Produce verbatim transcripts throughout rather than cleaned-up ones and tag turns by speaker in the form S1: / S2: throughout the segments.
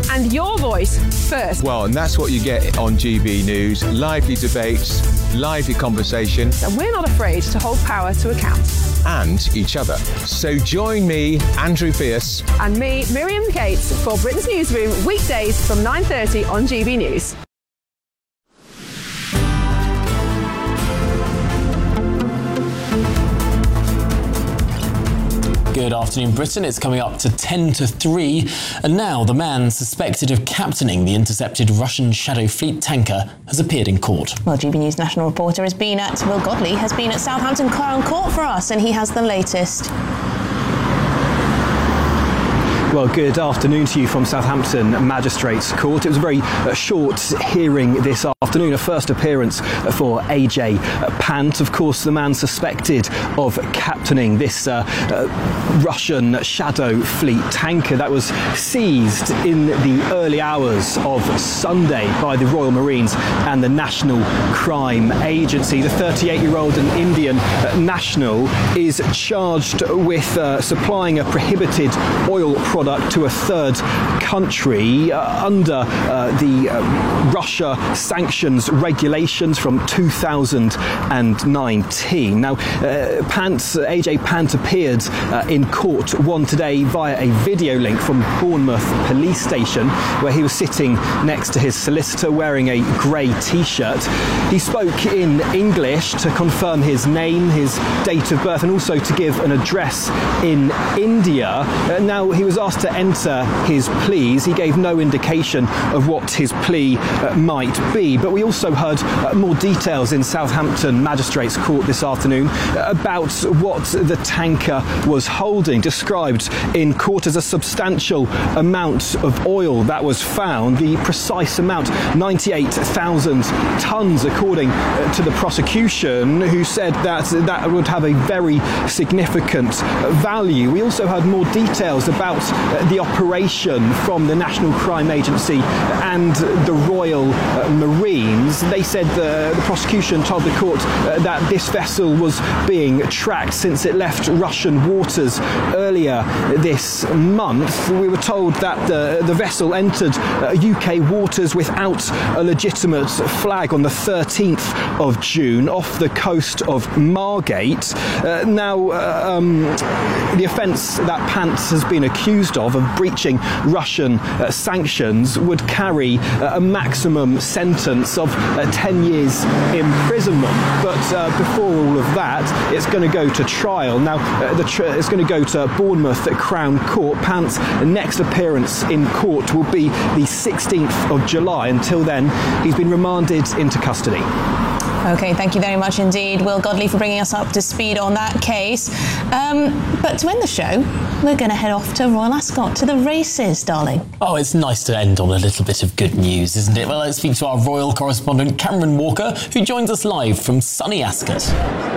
S1: and your voice first.
S2: Well, and that's what you get on G B News. Lively debates, lively conversation.
S1: And we're not afraid to hold power to account.
S2: And each other. So join me, Andrew Pierce.
S1: And me, Miriam Cates, for Britain's Newsroom, weekdays from nine thirty on G B News.
S3: Good afternoon, Britain. It's coming up to ten to three. And now the man suspected of captaining the intercepted Russian Shadow Fleet tanker has appeared in court.
S4: Well, G B News national reporter has been at, Will Godley has been at Southampton Crown Court for us, and he has the latest.
S5: Well, good afternoon to you from Southampton Magistrates Court. It was a very uh, short hearing this afternoon, a first appearance for A J Pant, of course, the man suspected of captaining this uh, uh, Russian Shadow Fleet tanker that was seized in the early hours of Sunday by the Royal Marines and the National Crime Agency. The thirty-eight-year-old and Indian uh, national is charged with uh, supplying a prohibited oil product to a third country uh, under uh, the uh, Russia sanctions regulations from two thousand nineteen. Now, uh, Pant, A J Pant appeared uh, in court one today via a video link from Bournemouth Police Station, where he was sitting next to his solicitor wearing a grey t-shirt. He spoke in English to confirm his name, his date of birth, and also to give an address in India. Uh, now, he was asked to enter his pleas. He gave no indication of what his plea uh, might be, but we also heard uh, more details in Southampton Magistrates Court this afternoon uh, about what the tanker was holding, described in court as a substantial amount of oil that was found. The precise amount, ninety-eight thousand tonnes, according uh, to the prosecution, who said that that would have a very significant value. We also heard more details about uh, the operation from the National Crime Agency and the Royal uh, Marines. They said the, the prosecution told the court uh, that this vessel was being tracked since it left Russian waters earlier this month. We were told that the, the vessel entered uh, U K waters without a legitimate flag on the thirteenth of June off the coast of Margate. Uh, now, uh, um, the offence that Pant has been accused of, of breaching Russian uh, sanctions, would carry uh, a maximum sentence of uh, ten years imprisonment. But uh, before all of that, it's going to go to trial. Now, uh, the tr- it's going to go to Bournemouth at Crown Court. Pant's next appearance in court will be the sixteenth of July. Until then, he's been remanded into custody.
S4: OK, thank you very much indeed, Will Godley, for bringing us up to speed on that case. Um, but to end the show, we're going to head off to Royal Ascot, to the races, darling.
S3: Oh, it's nice to end on a little bit of good news, isn't it? Well, let's speak to our royal correspondent, Cameron Walker, who joins us live from sunny Ascot.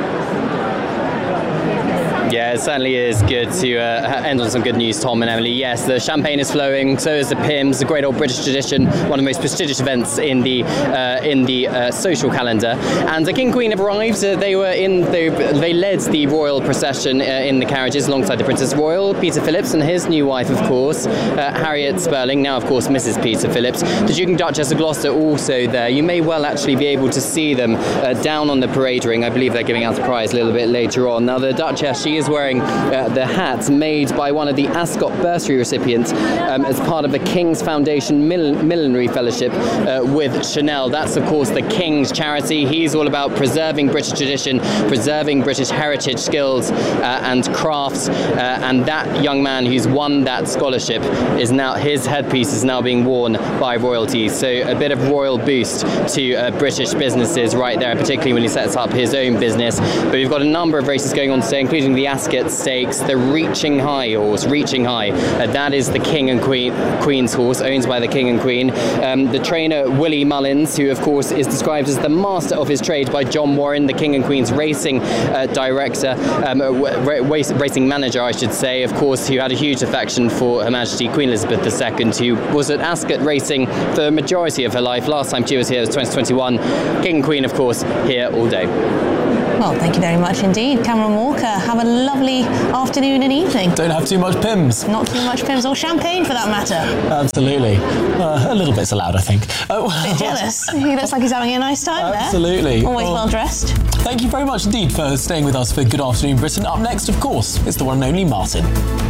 S6: Yeah, it certainly is good to uh, end on some good news, Tom and Emily. Yes, the champagne is flowing, so is the P I M S, a great old British tradition, one of the most prestigious events in the uh, in the uh, social calendar. And the King and Queen have arrived. Uh, they were in, they, they led the royal procession uh, in the carriages alongside the Princess Royal, Peter Phillips, and his new wife, of course, uh, Harriet Spurling, now, of course, Missus Peter Phillips. The Duke and Duchess of Gloucester also there. You may well actually be able to see them uh, down on the parade ring. I believe they're giving out a prize a little bit later on. Now, the Duchess, she is wearing uh, the hat made by one of the Ascot bursary recipients um, as part of the King's Foundation Mill- Millinery Fellowship uh, with Chanel. That's, of course, the King's charity. He's all about preserving British tradition, preserving British heritage, skills uh, and crafts. Uh, and that young man who's won that scholarship is now, his headpiece is now being worn by royalty. So a bit of royal boost to uh, British businesses right there, particularly when he sets up his own business. But we've got a number of races going on today, including the Ascot Stakes, the Reaching High horse, Reaching High. Uh, that is the King and Queen Queen's horse, owned by the King and Queen. Um, the trainer Willie Mullins, who of course is described as the master of his trade by John Warren, the King and Queen's racing uh, director, um, ra- race, racing manager, I should say, of course, who had a huge affection for Her Majesty Queen Elizabeth the Second, who was at Ascot racing for the majority of her life. Last time she was here was twenty twenty-one. King and Queen, of course, here all day.
S4: Well, thank you very much indeed. Cameron Walker, have a lovely afternoon and evening.
S3: Don't have too much Pimm's.
S4: Not too much Pimm's or champagne for that matter.
S3: Absolutely. Uh, a little bit's allowed, I think. Oh,
S4: a bit jealous. He looks like he's having a nice time there.
S3: Absolutely.
S4: Always
S3: well,
S4: well dressed.
S3: Thank you very much indeed for staying with us for Good Afternoon Britain. Up next, of course, is the one and only Martin.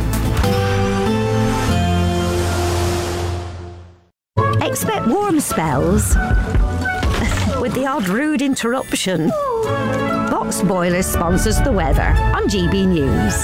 S7: Expect warm spells with the odd rude interruption. Box Boilers sponsors the weather on G B News.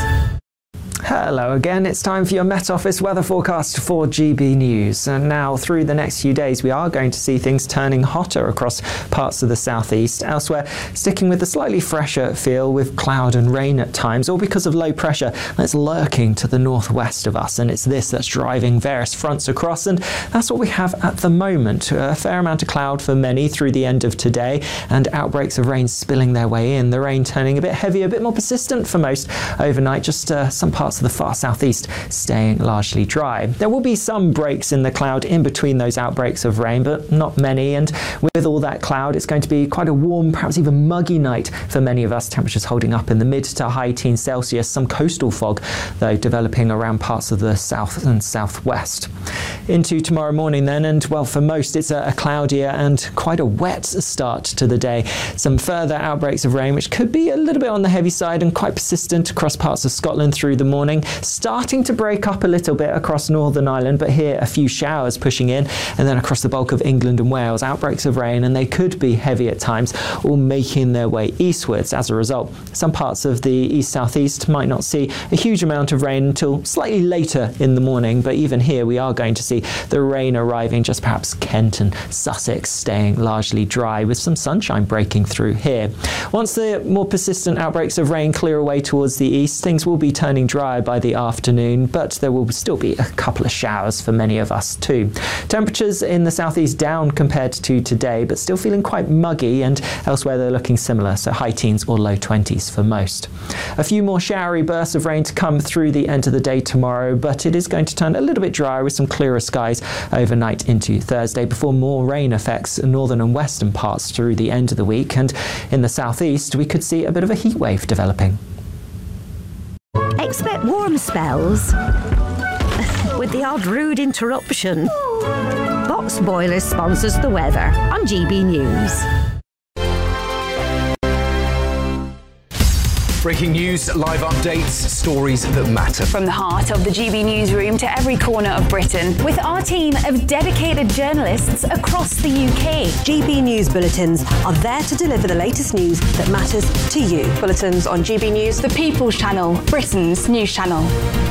S8: Hello again, it's time for your Met Office weather forecast for G B News. And now, through the next few days, we are going to see things turning hotter across parts of the southeast. Elsewhere, sticking with the slightly fresher feel with cloud and rain at times, all because of low pressure that's lurking to the northwest of us. And it's this that's driving various fronts across, and that's what we have at the moment. A fair amount of cloud for many through the end of today, and outbreaks of rain spilling their way in. The rain turning a bit heavier, a bit more persistent for most overnight, just uh, some parts of the far southeast staying largely dry. There will be some breaks in the cloud in between those outbreaks of rain, but not many, and with all that cloud it's going to be quite a warm, perhaps even muggy night for many of us. Temperatures holding up in the mid to high teens Celsius, some coastal fog though developing around parts of the south and southwest. Into tomorrow morning then, and well, for most it's a, a cloudier and quite a wet start to the day. Some further outbreaks of rain which could be a little bit on the heavy side and quite persistent across parts of Scotland through the morning. Starting to break up a little bit across Northern Ireland, but here a few showers pushing in, and then across the bulk of England and Wales, outbreaks of rain, and they could be heavy at times, all making their way eastwards. As a result, some parts of the east-southeast might not see a huge amount of rain until slightly later in the morning, but even here we are going to see the rain arriving, just perhaps Kent and Sussex staying largely dry with some sunshine breaking through here. Once the more persistent outbreaks of rain clear away towards the east, things will be turning dry by the afternoon, but there will still be a couple of showers for many of us too. Temperatures in the southeast down compared to today, but still feeling quite muggy, and elsewhere they're looking similar, so high teens or low twenties for most. A few more showery bursts of rain to come through the end of the day tomorrow, but it is going to turn a little bit drier with some clearer skies overnight into Thursday before more rain affects northern and western parts through the end of the week, and in the southeast we could see a bit of a heat wave developing.
S7: Expect warm spells with the odd rude interruption. Box Boilers sponsors the weather on G B News.
S5: Breaking news, live updates, stories that matter.
S1: From the heart of the G B newsroom to every corner of Britain, with our team of dedicated journalists across the U K.
S9: G B News bulletins are there to deliver the latest news that matters to you. Bulletins on G B News,
S1: The People's Channel, Britain's news channel.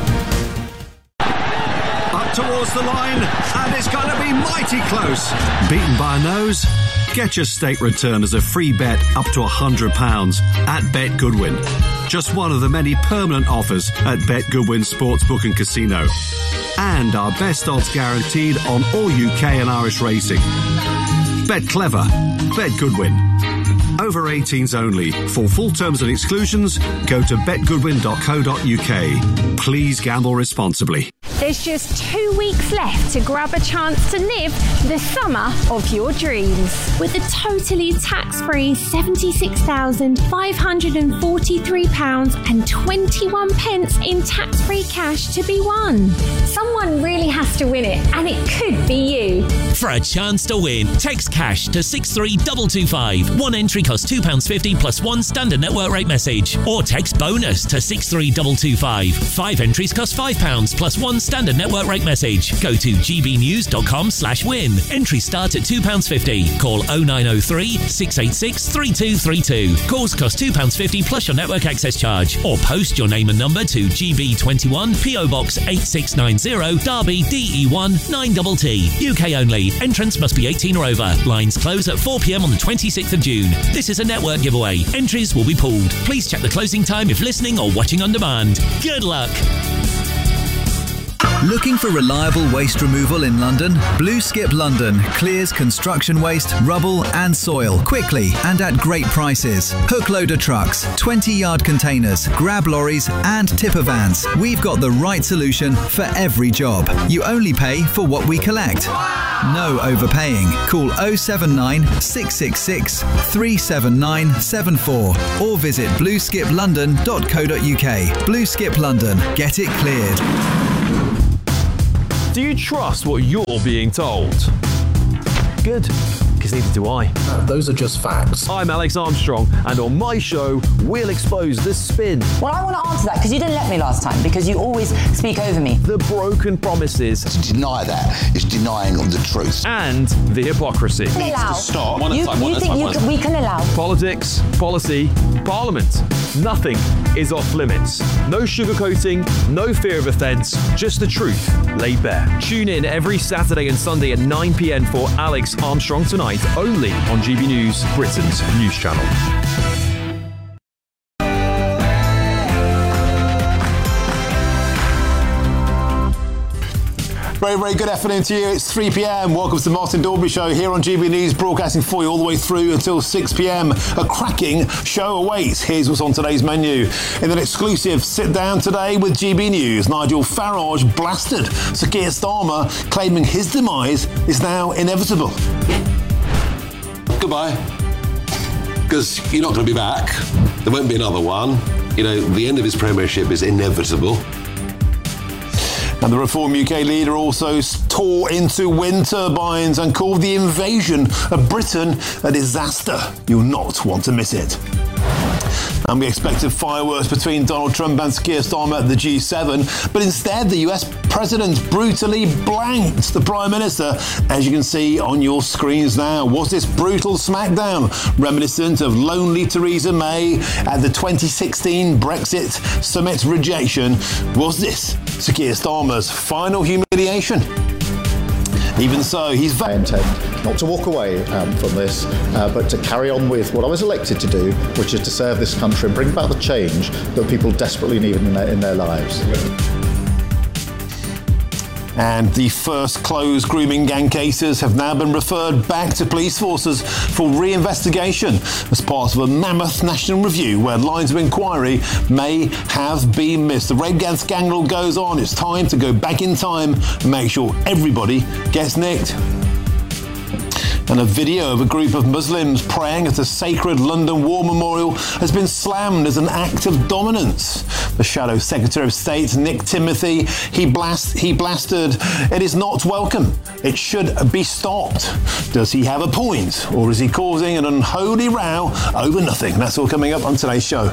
S10: Up towards the line, and it's going to be mighty close. Beaten by a nose? Get your state return as a free bet up to one hundred pounds at Bet Goodwin. Just one of the many permanent offers at Bet Goodwin Sportsbook and Casino. And our best odds guaranteed on all U K and Irish racing. Bet clever. Bet Goodwin. Over eighteens only. For full terms and exclusions, go to bet goodwin dot co dot U K. Please gamble responsibly.
S11: There's just two weeks left to grab a chance to live the summer of your dreams.
S12: With a totally tax-free seventy-six thousand five hundred forty-three pounds and twenty-one pence in tax-free cash to be won.
S11: Someone really has to win it, and it could be you.
S13: For a chance to win, text cash to six three two two five. One entry costs two pounds fifty plus one standard network rate message. Or text bonus to six three two two five. Five entries cost five pounds plus one standard network rate message. Go to g b news dot com slash win. Entries start at two pounds fifty. Call oh nine oh three, six eight six, three two three two. Calls cost two pounds fifty plus your network access charge. Or post your name and number to G B twenty-one, P O Box eight six nine zero, Derby, D E one nine T T. U K only. Entrance must be eighteen or over. Lines close at four p m on the twenty-sixth of June. This is a network giveaway. Entries will be pooled. Please check the closing time if listening or watching on demand. Good luck.
S14: Looking for reliable waste removal in London? Blue Skip London clears construction waste, rubble and soil quickly and at great prices. Hook loader trucks, twenty yard containers, grab lorries and tipper vans. We've got the right solution for every job. You only pay for what we collect. No overpaying. Call oh seven nine, six six six, three seven nine seven four or visit blue skip london dot co dot uk. Blue Skip London. Get it cleared.
S15: Do you trust what you're being told? Good, because neither do I.
S16: Uh, those are just facts.
S15: I'm Alex Armstrong, and on my show, we'll expose the spin.
S17: Well, I want to answer that, because you didn't let me last time, because you always speak over me.
S15: The broken promises.
S18: To deny that is denying the truth.
S15: And the hypocrisy.
S17: Needs allow.
S15: to stop.
S17: You, you think you can, we can allow?
S15: Politics, policy, parliament. Nothing is off limits. No sugarcoating, no fear of offence, just the truth laid bare. Tune in every Saturday and Sunday at nine p m for Alex Armstrong Tonight, only on G B News, Britain's news channel.
S19: Very, very good afternoon to you. It's three p m. Welcome to the Martin Dalbury Show here on G B News, broadcasting for you all the way through until six p m. A cracking show awaits. Here's what's on today's menu. In an exclusive sit down today with G B News, Nigel Farage blasted Sir Keir Starmer, claiming his demise is now inevitable.
S20: Goodbye. Because you're not going to be back. There won't be another one. You know, the end of his premiership is inevitable.
S19: And the Reform U K leader also tore into wind turbines and called the invasion of Britain a disaster. You'll not want to miss it. And we expected fireworks between Donald Trump and Sir Keir Starmer at the G seven, but instead the U S President brutally blanked the Prime Minister, as you can see on your screens now. Was this brutal smackdown reminiscent of lonely Theresa May at the twenty sixteen Brexit summit rejection? Was this Sir Keir Starmer's final humiliation? Even so, he's...
S21: I intend not to walk away um, from this, uh, but to carry on with what I was elected to do, which is to serve this country and bring about the change that people desperately need in their, in their lives.
S19: And the first closed grooming gang cases have now been referred back to police forces for re-investigation as part of a mammoth national review where lines of inquiry may have been missed. The rape gang scandal goes on. It's time to go back in time and make sure everybody gets nicked. And a video of a group of Muslims praying at a sacred London War Memorial has been slammed as an act of dominance. The Shadow Secretary of State, Nick Timothy, he, blast, he blasted, "It is not welcome. It should be stopped." Does he have a point? Or is he causing an unholy row over nothing? That's all coming up on today's show.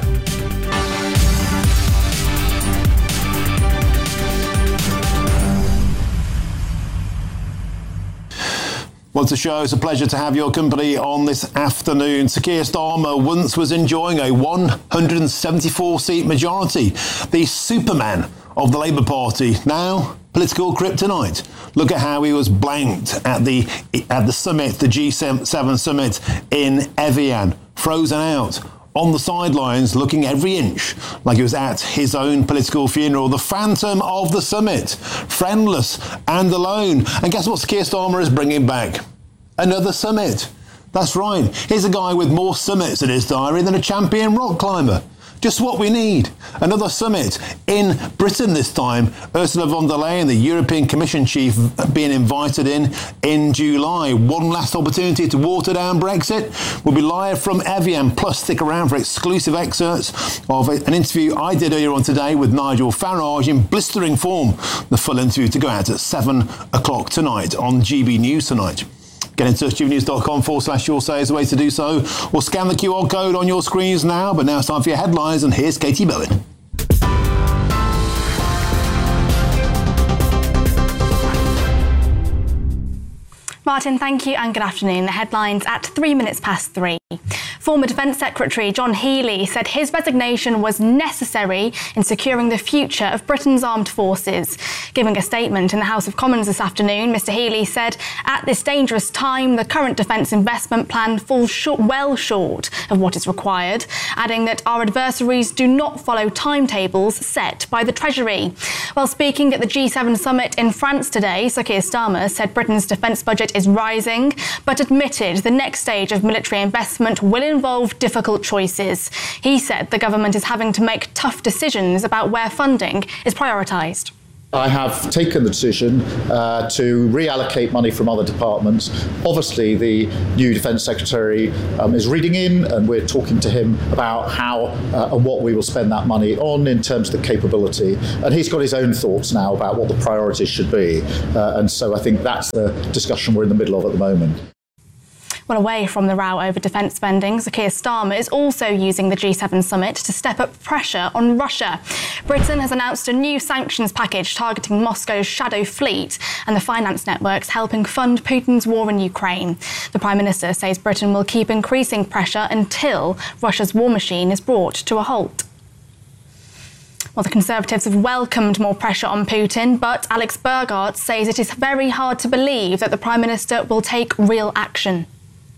S19: Well, to show, it's a pleasure to have your company on this afternoon. Sir Keir Starmer once was enjoying a one hundred seventy-four seat majority, the Superman of the Labour Party. Now, political kryptonite. Look at how he was blanked at the at the summit, the G seven summit in Evian, frozen out on the sidelines, looking every inch like he was at his own political funeral. The phantom of the summit, friendless and alone. And guess what Keir Starmer is bringing back? Another summit. That's right. Here's a guy with more summits in his diary than a champion rock climber. Just what we need. Another summit in Britain this time. Ursula von der Leyen, the European Commission chief, being invited in in July. One last opportunity to water down Brexit. We'll be live from Evian. Plus, stick around for exclusive excerpts of an interview I did earlier on today with Nigel Farage in blistering form. The full interview to go out at seven o'clock tonight on G B News Tonight. Get in touch, gbnews.com forward slash your say is the way to do so, or scan the Q R code on your screens now. But now it's time for your headlines, and here's Katie Bowen.
S22: Martin, thank you and good afternoon. The headlines at three minutes past three.
S16: Former Defence Secretary John Healey said his resignation was necessary in securing the future of Britain's armed forces. Giving a statement in the House of Commons this afternoon, Mr Healey said, "At this dangerous time, the current defence investment plan falls short, well short of what is required," adding that our adversaries do not follow timetables set by the Treasury. While speaking at the G seven summit in France today, Sir Keir Starmer said Britain's defence budget is rising, but admitted the next stage of military investment will involve difficult choices. He said the government is having to make tough decisions about where funding is prioritised.
S21: I have taken the decision uh, to reallocate money from other departments. Obviously, the new Defence Secretary um, is reading in, and we're talking to him about how uh, and what we will spend that money on in terms of the capability. And he's got his own thoughts now about what the priorities should be. Uh, and so I think that's the discussion we're in the middle of at the moment.
S16: Well, away from the row over defence spending, Sir Keir Starmer is also using the G seven summit to step up pressure on Russia. Britain has announced a new sanctions package targeting Moscow's shadow fleet and the finance networks helping fund Putin's war in Ukraine. The Prime Minister says Britain will keep increasing pressure until Russia's war machine is brought to a halt. Well, the Conservatives have welcomed more pressure on Putin, but Alex Burghardt says it is very hard to believe that the Prime Minister will take real action.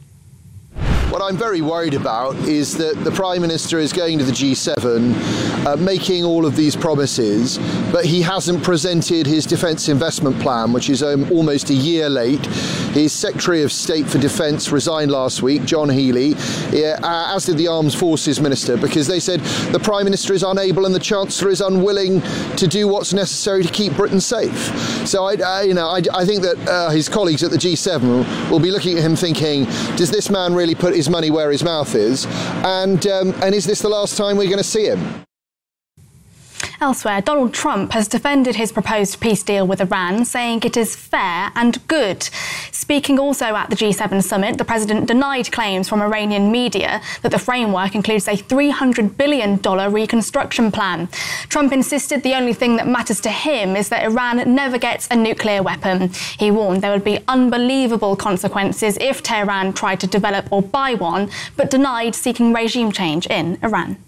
S22: What I'm very worried about is that the Prime Minister is going to the G seven, uh, making all of these promises, but he hasn't presented his defence investment plan, which is um, almost a year late. His Secretary of State for Defence resigned last week, John Healey, uh, as did the Armed Forces Minister, because they said the Prime Minister is unable and the Chancellor is unwilling to do what's necessary to keep Britain safe. So I, I you know, I, I think that uh, his colleagues at the G seven will be looking at him thinking, does this man really put his money where his mouth is, and um, and is this the last time we're going to see him?
S16: Elsewhere, Donald Trump has defended his proposed peace deal with Iran, saying it is fair and good. Speaking also at the G seven summit, the president denied claims from Iranian media that the framework includes a three hundred billion dollars reconstruction plan. Trump insisted the only thing that matters to him is that Iran never gets a nuclear weapon. He warned there would be unbelievable consequences if Tehran tried to develop or buy one, but denied seeking regime change in Iran.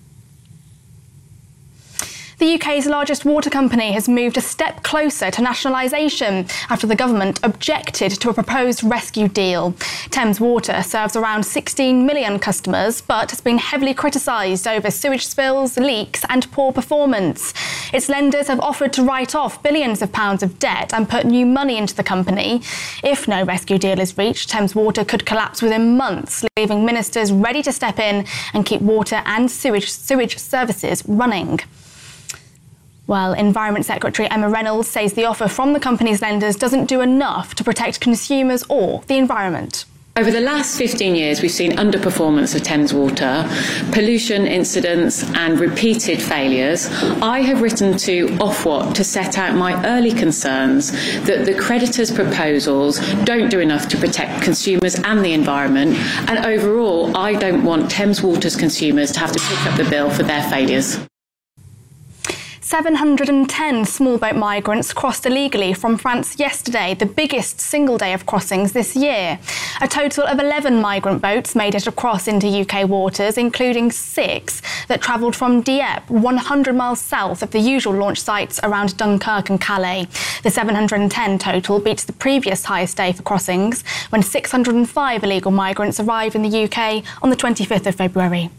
S16: The U K's largest water company has moved a step closer to nationalisation after the government objected to a proposed rescue deal. Thames Water serves around sixteen million customers, but has been heavily criticised over sewage spills, leaks and poor performance. Its lenders have offered to write off billions of pounds of debt and put new money into the company. If no rescue deal is reached, Thames Water could collapse within months, leaving ministers ready to step in and keep water and sewage, sewage services running. Well, Environment Secretary Emma Reynolds says the offer from the company's lenders doesn't do enough to protect consumers or the environment.
S23: Over the last fifteen years, we've seen underperformance of Thames Water, pollution incidents and repeated failures. I have written to Ofwat to set out my early concerns that the creditors' proposals don't do enough to protect consumers and the environment, and overall, I don't want Thames Water's consumers to have to pick up the bill for their failures.
S16: seven hundred ten small boat migrants crossed illegally from France yesterday, the biggest single day of crossings this year. A total of eleven migrant boats made it across into U K waters, including six that travelled from Dieppe, one hundred miles south of the usual launch sites around Dunkirk and Calais. The seven hundred ten total beats the previous highest day for crossings, when six hundred five illegal migrants arrived in the U K on the twenty-fifth of February.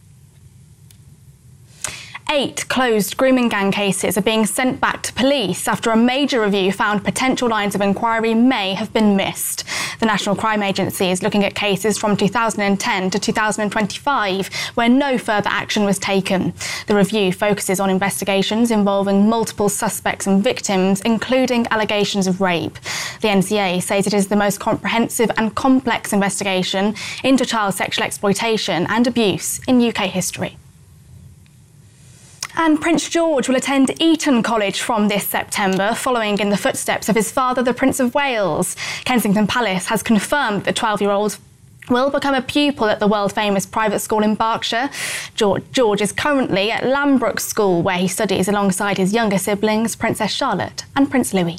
S16: Eight closed grooming gang cases are being sent back to police after a major review found potential lines of inquiry may have been missed. The National Crime Agency is looking at cases from two thousand ten to two thousand twenty-five where no further action was taken. The review focuses on investigations involving multiple suspects and victims, including allegations of rape. The N C A says it is the most comprehensive and complex investigation into child sexual exploitation and abuse in U K history. And Prince George will attend Eton College from this September, following in the footsteps of his father, the Prince of Wales. Kensington Palace has confirmed that the twelve-year-old will become a pupil at the world-famous private school in Berkshire. George, George is currently at Lambrook School, where he studies alongside his younger siblings, Princess Charlotte and Prince Louis.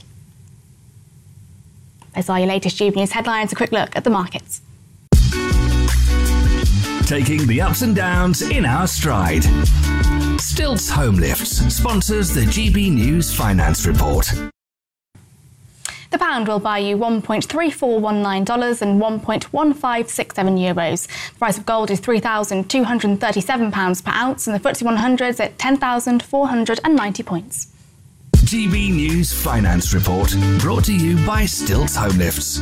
S16: Those are your latest G B News headlines. A quick look at the markets.
S2: taking the ups and downs in our stride. Stilts Home Lifts sponsors the G B News Finance Report.
S16: The pound will buy you one point three four one nine dollars and one point one five six seven euros. The price of gold is three thousand two hundred thirty-seven pounds per ounce, and the F T S E one hundred is at ten thousand four hundred ninety points.
S2: G B News Finance Report, brought to you by Stilts Home Lifts.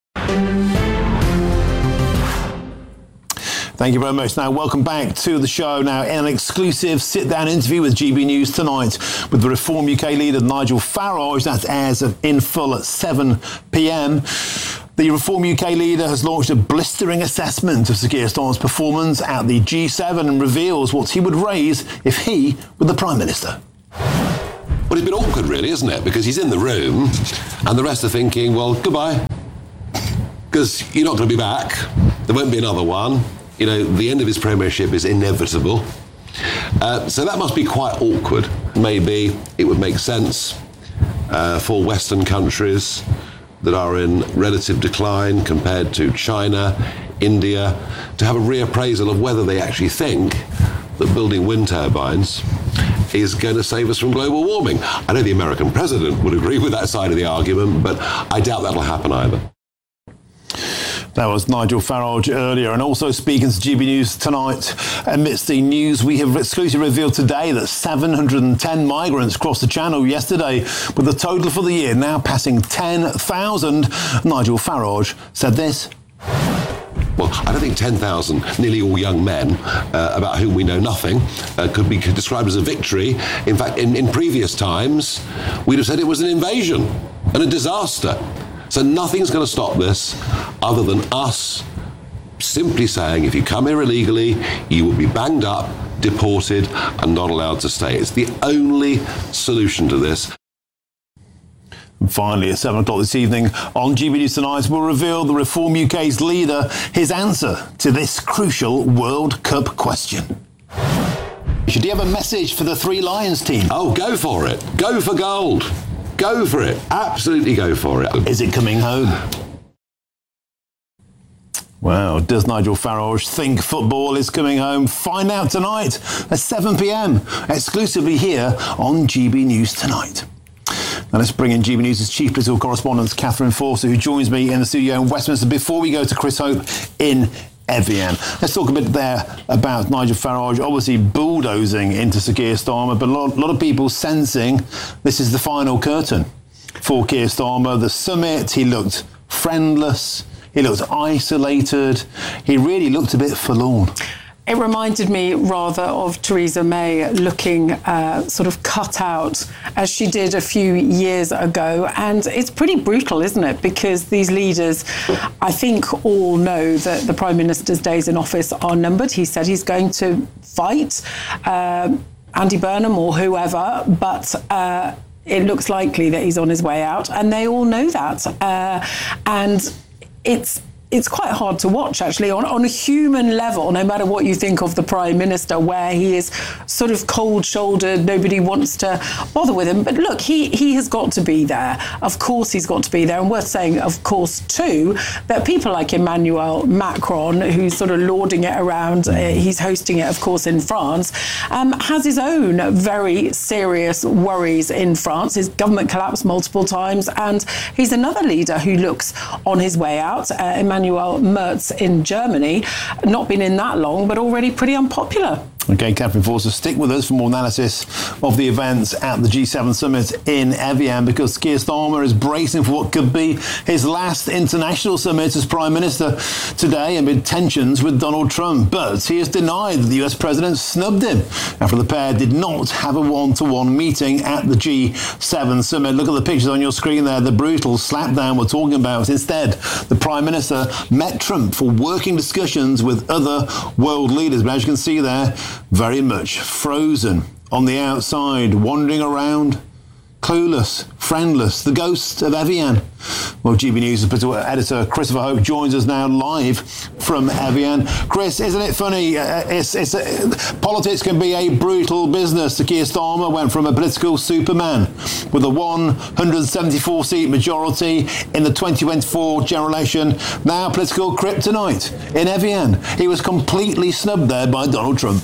S19: Thank you very much. Now, welcome back to the show. Now, in an exclusive sit-down interview with G B News tonight with the Reform U K leader, Nigel Farage. That airs in full at seven p m. The Reform U K leader has launched a blistering assessment of Sir Keir Starmer's performance at the G seven and reveals what he would raise if he were the Prime Minister.
S20: Well, it's been awkward, really, isn't it? Because he's in the room and the rest are thinking, well, goodbye. Because you're not going to be back. There won't be another one. You know, the end of his premiership is inevitable. Uh, so that must be quite awkward. Maybe it would make sense uh, for Western countries that are in relative decline compared to China, India, to have a reappraisal of whether they actually think that building wind turbines is going to save us from global warming. I know the American president would agree with that side of the argument, but I doubt that'll happen either.
S19: That was Nigel Farage earlier, and also speaking to G B News tonight. Amidst the news, we have exclusively revealed today that seven hundred ten migrants crossed the Channel yesterday, with the total for the year now passing ten thousand. Nigel Farage said this.
S20: Well, I don't think ten thousand, nearly all young men, uh, about whom we know nothing, uh, could be described as a victory. In fact, in, in previous times, we'd have said it was an invasion and a disaster. So nothing's going to stop this other than us simply saying, if you come here illegally, you will be banged up, deported, and not allowed to stay. It's the only solution to this.
S19: And finally, at seven o'clock this evening on G B News Tonight, we'll reveal the Reform U K's leader, his answer to this crucial World Cup question. Should he have a message for the Three Lions team?
S20: Oh, go for it. Go for gold. Go for it. Absolutely go for it.
S19: Is it coming home? Well, does Nigel Farage think football is coming home? Find out tonight at seven p m, exclusively here on G B News Tonight. Now let's bring in G B News' chief political correspondent, Catherine Forster, who joins me in the studio in Westminster before we go to Chris Hope in Evian. Let's talk a bit there about Nigel Farage, obviously bulldozing into Sir Keir Starmer, but a lot, lot of people sensing this is the final curtain for Keir Starmer. The summit, he looked friendless, he looked isolated, he really looked a bit forlorn.
S4: It reminded me rather of Theresa May looking uh, sort of cut out as she did a few years ago. And it's pretty brutal, isn't it? Because these leaders, I think, all know that the Prime Minister's days in office are numbered. He said he's going to fight uh, Andy Burnham or whoever, but uh, it looks likely that he's on his way out. And they all know that. Uh, and it's It's quite hard to watch, actually, on, on a human level, no matter what you think of the Prime Minister, where he is sort of cold-shouldered, nobody wants to bother with him. But look, he, he has got to be there. Of course he's got to be there. And worth saying, of course, too, that people like Emmanuel Macron, who's sort of lauding it around, uh, he's hosting it, of course, in France, um, has his own very serious worries in France. His government collapsed multiple times, and he's another leader who looks on his way out. Uh, Emmanuel Merz in Germany, not been in that long, but already pretty unpopular.
S19: OK, Catherine Forster, stick with us for more analysis of the events at the G seven summit in Evian, because Keir Starmer is bracing for what could be his last international summit as Prime Minister today amid tensions with Donald Trump. But he has denied that the U S President snubbed him after the pair did not have a one-to-one meeting at the G seven summit. Look at the pictures on your screen there, the brutal slapdown we're talking about. Instead, the Prime Minister met Trump for working discussions with other world leaders. But as you can see there, very much frozen on the outside, wandering around, clueless, friendless, the ghost of Evian. Well, G B News editor Christopher Hope joins us now live from Evian. Chris, isn't it funny? Uh, it's, it's uh, politics can be a brutal business. Sir Keir Starmer went from a political superman with a one hundred seventy-four seat majority in the twenty twenty-four general election, now political kryptonite in Evian. He was completely snubbed there by Donald Trump.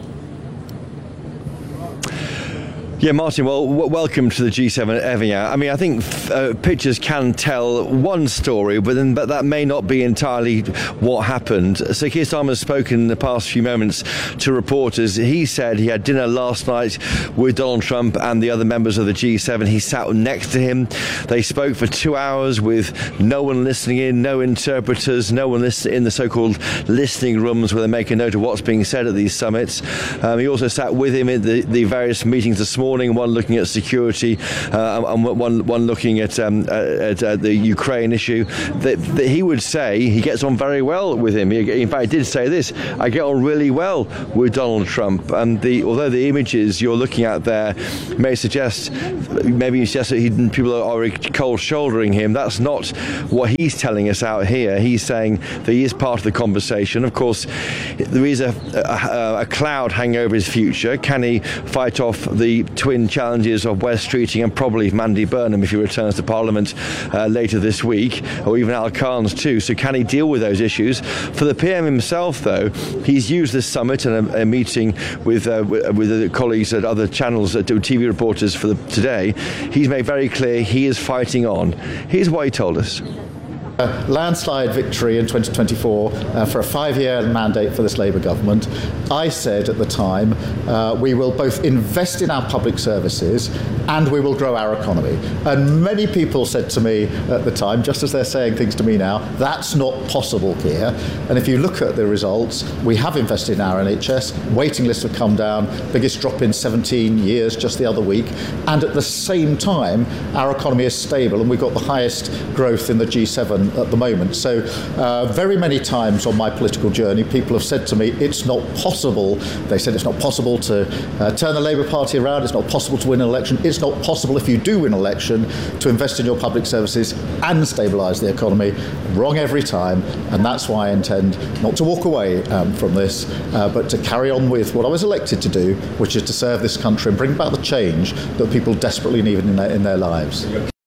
S3: Yeah, Martin, well, w- welcome to the G seven at Evian. I mean, I think uh, pictures can tell one story, but then but that may not be entirely what happened. Sir Keir Starmer has spoken in the past few moments to reporters. He said he had dinner last night with Donald Trump and the other members of the G seven. He sat next to him. They spoke for two hours with no one listening in, no interpreters, no one listen- in the so-called listening rooms where they make a note of what's being said at these summits. Um, he also sat with him in the, the various meetings this morning. One looking at security uh, and one one looking at, um, at uh, the Ukraine issue. That, that he would say he gets on very well with him. He, in fact, he did say this: "I get on really well with Donald Trump." And the although the images you're looking at there may suggest maybe suggest that he, people are cold shouldering him, that's not what he's telling us out here. He's saying that he is part of the conversation. Of course, there is a, a, a cloud hanging over his future. Can he fight off the twin challenges of Wes Streeting and probably Mandy Burnham if he returns to Parliament uh, later this week, or even Al Carnes too? So can he deal with those issues? For the P M himself, though, he's used this summit and a, a meeting with uh, with the colleagues at other channels, uh, T V reporters for the, today. He's made very clear he is fighting on. Here's what he told us.
S21: A landslide victory in twenty twenty-four uh, for a five-year mandate for this Labour government. I said at the time, uh, we will both invest in our public services and we will grow our economy. And many people said to me at the time, just as they're saying things to me now, that's not possible here. And if you look at the results, we have invested in our N H S, waiting lists have come down, biggest drop in seventeen years just the other week. And at the same time, our economy is stable and we've got the highest growth in the G seven at the moment. So uh, very many times on my political journey, people have said to me, it's not possible. They said it's not possible to uh, turn the Labour Party around. It's not possible to win an election. It's not possible if you do win an election to invest in your public services and stabilise the economy. Wrong every time. And that's why I intend not to walk away um, from this, uh, but to carry on with what I was elected to do, which is to serve this country and bring about the change that people desperately need in their, in their lives.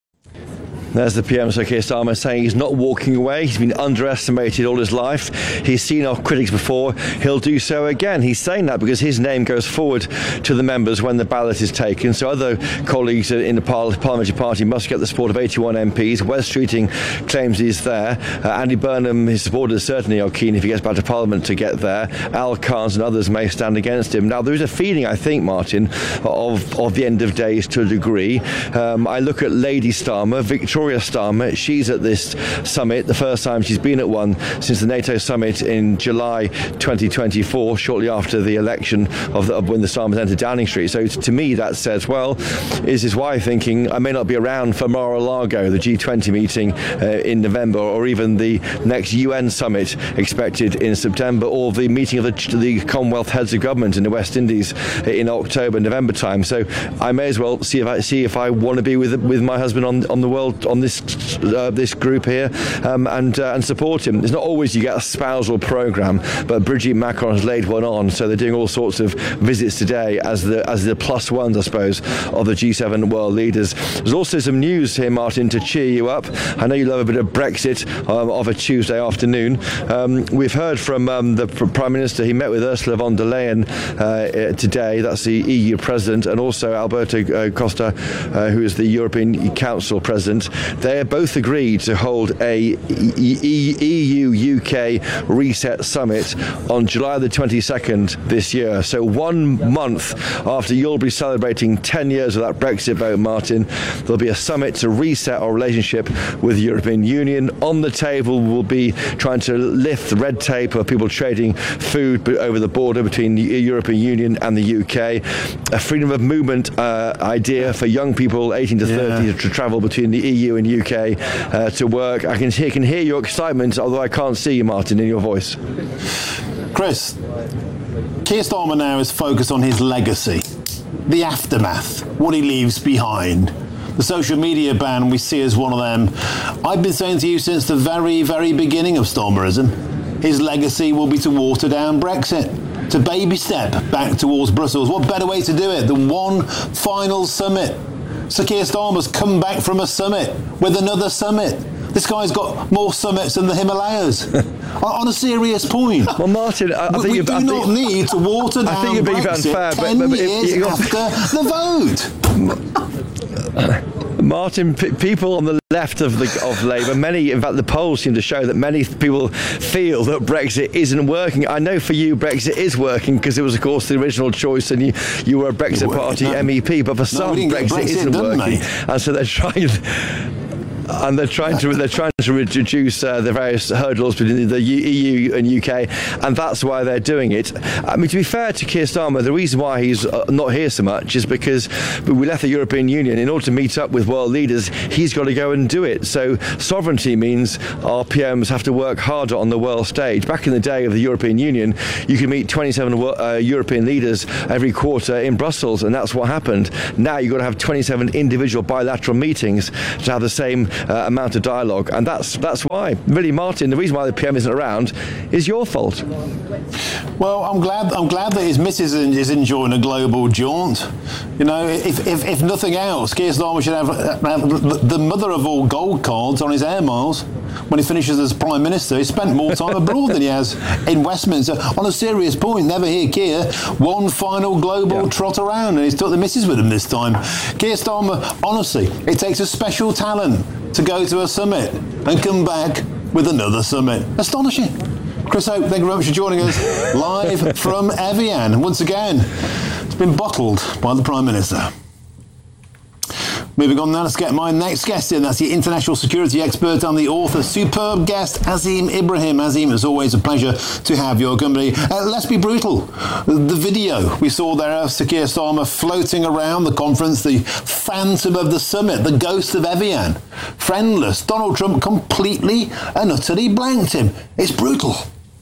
S3: There's the P M, Sir Keir Starmer, saying he's not walking away. He's been underestimated all his life. He's seen our critics before. He'll do so again. He's saying that because his name goes forward to the members when the ballot is taken. So other colleagues in the parliamentary party must get the support of eighty-one M Ps. Wes Streeting claims he's there. Uh, Andy Burnham, his supporters certainly are keen if he gets back to Parliament to get there. Al Carnes and others may stand against him. Now, there is a feeling, I think, Martin, of, of the end of days to a degree. Um, I look at Lady Starmer, Victoria Starmer. She's at this summit, the first time she's been at one since the NATO summit in July twenty twenty-four, shortly after the election of, the, of when the Starmers entered Downing Street. So to me that says, well, is his wife thinking I may not be around for Mar-a-Lago, the G twenty meeting uh, in November, or even the next U N summit expected in September, or the meeting of the, the Commonwealth heads of government in the West Indies in October, November time. So I may as well see if I see if I want to be with with my husband on on the world on this uh, this group here um, and uh, and support him. It's not always you get a spousal programme, but Brigitte Macron has laid one on, so they're doing all sorts of visits today as the as the plus ones, I suppose, of the G seven world leaders. There's also some news here, Martin, to cheer you up. I know you love a bit of Brexit um, of a Tuesday afternoon. Um, we've heard from um, the Prime Minister. He met with Ursula von der Leyen uh, today. That's the E U President, and also Alberto uh, Costa, uh, who is the European Council President. They both agreed to hold a E U U K Reset Summit on July the twenty-second this year. So one month after you'll be celebrating ten years of that Brexit vote, Martin, there'll be a summit to reset our relationship with the European Union. On the table will be trying to lift the red tape of people trading food over the border between the European Union and the U K. A freedom of movement uh, idea for young people eighteen to thirty yeah. to travel between the E U and U K uh, to work. I can hear, can hear your excitement, although I can't see you, Martin, in your voice.
S19: Chris, Keir Starmer now is focused on his legacy. the aftermath, what he leaves behind. The social media ban we see as one of them. I've been saying to you since the very, very beginning of Starmerism, his legacy will be to water down Brexit, to baby step back towards Brussels. What better way to do it than one final summit? Sir Keir Starmer's come back from a summit with another summit. This guy's got more summits than the Himalayas. On a serious point.
S3: Well, Martin, I, I
S19: we,
S3: think
S19: we
S3: you,
S19: do
S3: I
S19: not
S3: think,
S19: need to water down
S3: I think you're being
S19: Brexit
S3: unfair,
S19: ten
S3: but, but
S19: years
S3: if,
S19: after the vote.
S3: Martin, p- people on the left of the of Labour, many, in fact, the polls seem to show that many people feel that Brexit isn't working. I know for you, Brexit is working because it was, of course, the original choice, and you, you were a Brexit Party
S19: no.
S3: M E P. But for
S19: No,
S3: some,
S19: we didn't get
S3: Brexit,
S19: Brexit
S3: isn't
S19: done,
S3: working,
S19: mate.
S3: and so they're trying. And they're trying to they're trying to reduce uh, the various hurdles between the E U and U K, and that's why they're doing it. I mean, to be fair to Keir Starmer, the reason why he's uh, not here so much is because we left the European Union. In order to meet up with world leaders, he's got to go and do it. So sovereignty means our P Ms have to work harder on the world stage. Back in the day of the European Union, you could meet twenty-seven uh, European leaders every quarter in Brussels, and that's what happened. Now you've got to have twenty-seven individual bilateral meetings to have the same Uh, amount of dialogue, and that's that's why. Really, Martin, the reason why the P M isn't around is your fault.
S19: Well, I'm glad I'm glad that his missus is enjoying a global jaunt. You know, if if, if nothing else, Keir Starmer should have, have the mother of all gold cards on his air miles when he finishes as Prime Minister. He spent more time abroad than he has in Westminster. On a serious point, never hear Keir one final global yeah. trot around, and he's took the missus with him this time. Keir Starmer, honestly, it takes a special talent to go to a summit and come back with another summit. Astonishing. Chris Hope, thank you very much for joining us live from Evian. Once again, it's been bottled by the Prime Minister. Moving on now, let's get my next guest in. That's the international security expert and the author, superb guest, Azeem Ibrahim. Azeem, it's always a pleasure to have your company. Uh, let's be brutal. The video we saw there of Sir Keir Starmer floating around the conference, the phantom of the summit, the ghost of Evian, friendless. Donald Trump completely and utterly blanked him. It's brutal.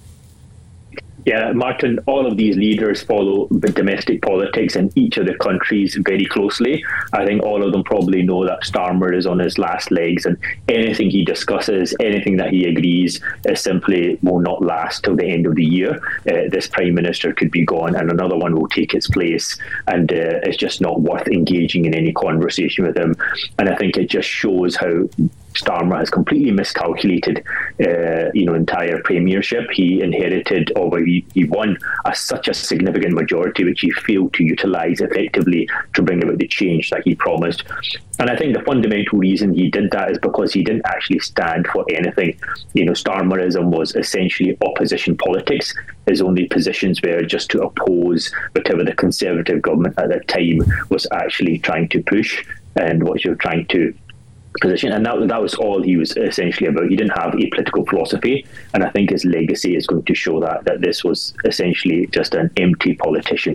S6: Yeah, Martin, all of these leaders follow the domestic politics in each of the countries very closely. I think all of them probably know that Starmer is on his last legs, and anything he discusses, anything that he agrees, uh, simply will not last till the end of the year. Uh, this Prime Minister could be gone and another one will take its place, and uh, it's just not worth engaging in any conversation with him. And I think it just shows how Starmer has completely miscalculated, uh, you know, entire premiership. He inherited, or he, he won a, such a significant majority, which he failed to utilise effectively to bring about the change that he promised. And I think the fundamental reason he did that is because he didn't actually stand for anything. You know, Starmerism was essentially opposition politics. His only positions were just to oppose whatever the Conservative government at that time was actually trying to push and what you're trying to position, and that, that was all he was essentially about. He didn't have a political philosophy, and I think his legacy is going to show that that this was essentially just an empty politician.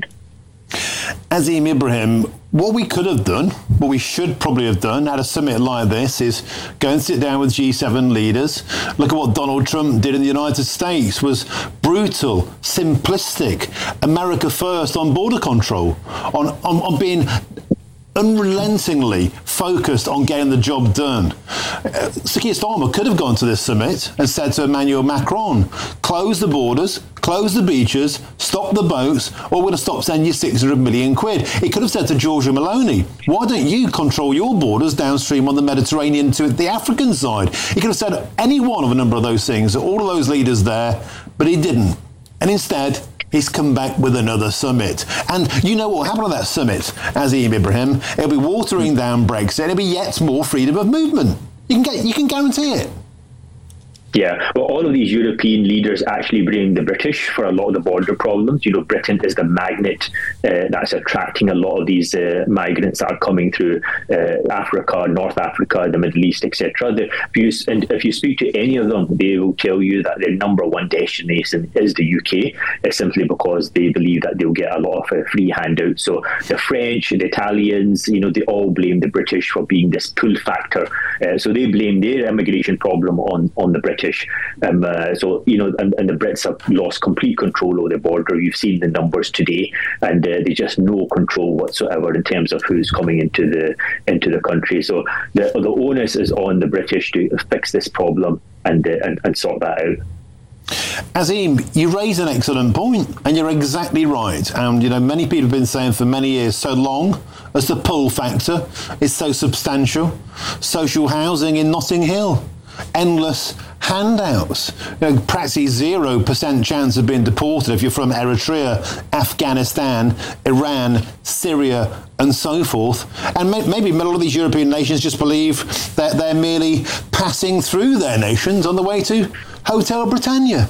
S19: Azeem Ibrahim, what we could have done, what we should probably have done at a summit like this, is go and sit down with G seven leaders. Look at what Donald Trump did in the United States. Was brutal, simplistic, America first on border control, on on, on being unrelentingly focused on getting the job done. Uh, Sir Keir Starmer could have gone to this summit and said to Emmanuel Macron, close the borders, close the beaches, stop the boats, or we're going to stop sending you six hundred million quid. He could have said to Giorgia Meloni, why don't you control your borders downstream on the Mediterranean to the African side? He could have said any one of a number of those things, all of those leaders there, but he didn't. And instead, he's come back with another summit. And you know what will happen on that summit, Azeem Ibrahim? It'll be watering down Brexit. It'll be yet more freedom of movement. You can get, you can guarantee it.
S6: Yeah, well, all of these European leaders actually blame the British for a lot of the border problems. You know, Britain is the magnet uh, that's attracting a lot of these uh, migrants that are coming through uh, Africa, North Africa, the Middle East, et cetera. If you, and if you speak to any of them, they will tell you that their number one destination is the U K. It's simply because they believe that they'll get a lot of uh, free handouts. So the French, the Italians, you know, they all blame the British for being this pull factor. Uh, so they blame their immigration problem on, on the British. British. Um, uh, so, you know, and, and the Brits have lost complete control over the border. You've seen the numbers today, and uh, they just no control whatsoever in terms of who's coming into the into the country. So the the onus is on the British to fix this problem and uh, and, and sort that out.
S19: Azim, you raise an excellent point, and you're exactly right. And, you know, many people have been saying for many years, so long as the pull factor is so substantial, social housing in Notting Hill, endless handouts, you know, practically zero percent chance of being deported if you're from Eritrea, Afghanistan, Iran, Syria, and so forth. And may- maybe a lot of these European nations just believe that they're merely passing through their nations on the way to Hotel Britannia.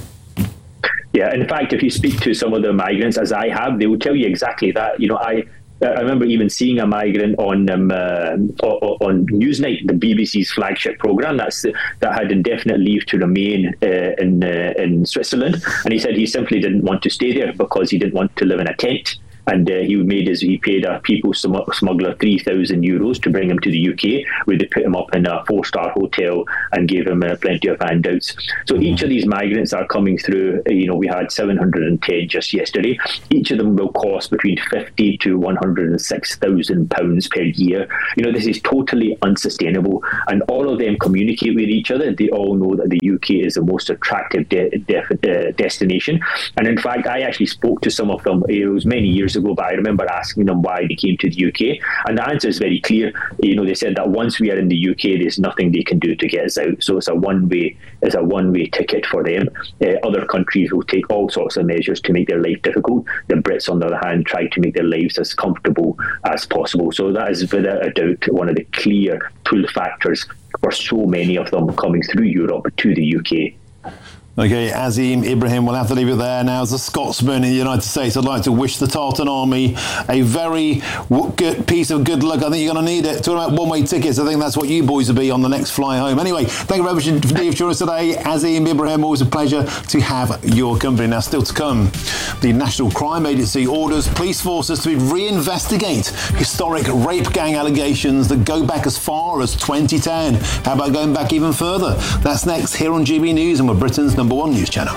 S6: Yeah, in fact, if you speak to some of the migrants, as I have, they will tell you exactly that. You know, I I remember even seeing a migrant on um, uh, on Newsnight, the B B C's flagship program, that's that had indefinite leave to remain uh, in uh, in Switzerland, and he said he simply didn't want to stay there because he didn't want to live in a tent. And uh, he made his, he paid a people smuggler three thousand euros to bring him to the U K, where they put him up in a four-star hotel and gave him uh, plenty of handouts. So each of these migrants are coming through. You know, we had seven hundred ten just yesterday. Each of them will cost between fifty to one hundred six thousand pounds per year. You know, this is totally unsustainable. And all of them communicate with each other. They all know that the U K is the most attractive de- de- uh, destination. And in fact, I actually spoke to some of them. It was many years ago, but I remember asking them why they came to the U K, and the answer is very clear. You know, they said that once we are in the U K, there's nothing they can do to get us out. So it's a one-way, it's a one-way ticket for them. Uh, other countries will take all sorts of measures to make their life difficult. The Brits, on the other hand, try to make their lives as comfortable as possible. So that is without a doubt one of the clear pull factors for so many of them coming through Europe to the U K.
S19: Okay, Azim Ibrahim, we'll have to leave it there. Now, as a Scotsman in the United States, I'd like to wish the Tartan Army a very good piece of good luck. I think you're going to need it. Talking about one-way tickets, I think that's what you boys will be on the next fly home. Anyway, thank you very much indeed for joining us today. Azim Ibrahim, always a pleasure to have your company. Now, still to come, the National Crime Agency orders police forces to reinvestigate historic rape gang allegations that go back as far as twenty ten. How about going back even further? That's next here on G B News, and we're Britain's number one news channel.